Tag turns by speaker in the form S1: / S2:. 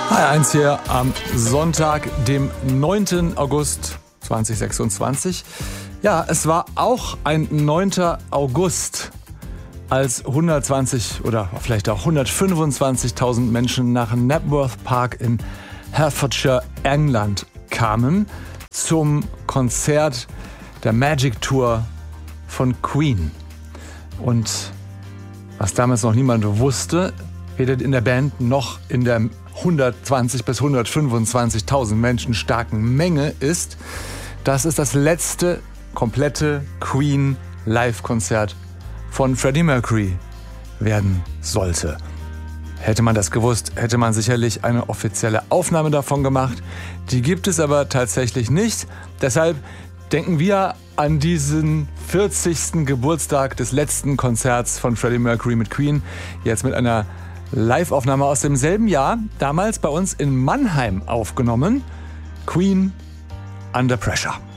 S1: HR1 hier am Sonntag, dem 9. August 2026. Ja, es war auch ein 9. August, als 120 oder vielleicht auch 125.000 Menschen nach Knapworth Park in Hertfordshire, England kamen zum Konzert der Magic Tour von Queen. Und was damals noch niemand wusste, weder in der Band noch in der 120.000 bis 125.000 Menschen starken Menge ist, dass es das letzte komplette Queen Live-Konzert von Freddie Mercury werden sollte. Hätte man das gewusst, hätte man sicherlich eine offizielle Aufnahme davon gemacht. Die gibt es aber tatsächlich nicht. Deshalb denken wir an diesen 40. Geburtstag des letzten Konzerts von Freddie Mercury mit Queen, jetzt mit einer Live-Aufnahme aus demselben Jahr, damals bei uns in Mannheim aufgenommen. Queen Under Pressure.